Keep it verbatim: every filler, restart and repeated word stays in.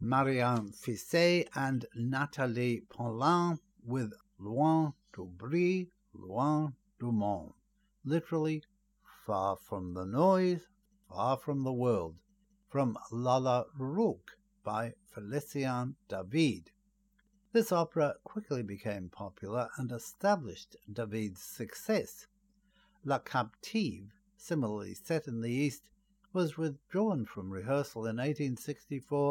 Marianne Fisset and Nathalie Paulin with Loin du bruit, loin du monde, literally, far from the noise, far from the world, from Lalla Rookh by Félicien David. This opera quickly became popular and established David's success. La Captive, similarly set in the East, was withdrawn from rehearsal in eighteen sixty-four